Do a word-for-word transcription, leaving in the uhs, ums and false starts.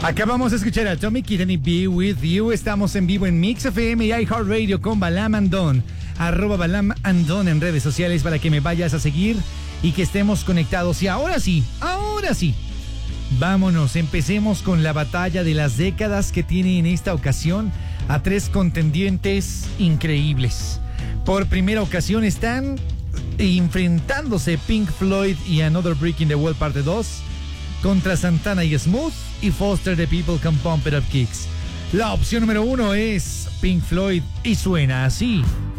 Acabamos de escuchar a Tommy Kitten y Be With You. Estamos en vivo en Mix F M y iHeartRadio con Balam Andón. Arroba Balam Andón en redes sociales para que me vayas a seguir y que estemos conectados. Y ahora sí, ahora sí. Vámonos, empecemos con la batalla de las décadas que tiene en esta ocasión a tres contendientes increíbles. Por primera ocasión están enfrentándose Pink Floyd y Another Brick in the Wall parte dos contra Santana y Smooth y Foster the People Can Pump It Up Kicks. La opción número uno es Pink Floyd y suena así.